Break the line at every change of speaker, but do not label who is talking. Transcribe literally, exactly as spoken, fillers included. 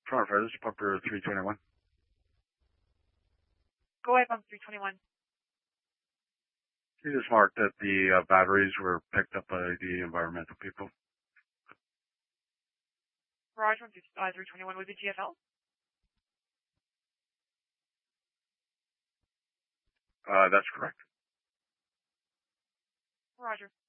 Toronto Fire, this is Pumper three twenty-one.
Go ahead, Pump three twenty-one.
You just marked that the uh, batteries were picked up by the environmental people.
Roger, uh, three twenty-one, was it G F L?
Uh, that's correct.
Roger.